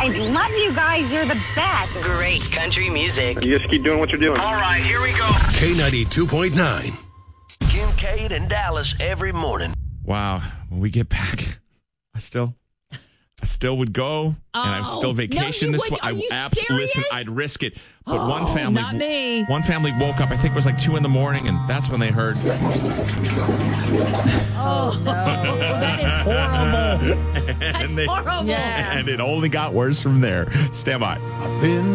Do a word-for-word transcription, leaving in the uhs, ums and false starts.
I love you guys. You're the best. Great country music. You just keep doing what you're doing. All right, here we go. K ninety-two point nine. Kincaid and Dallas every morning. Wow. When we get back, I still... I still would go, oh, and I'm still vacation no, this would. way. Are I you abs- serious? Listen, I'd risk it. But oh, one family, not me. one family woke up. I think it was like two in the morning, and that's when they heard. Oh no, that is horrible. That's and they, horrible. Yeah. And it only got worse from there. Stand by. I've been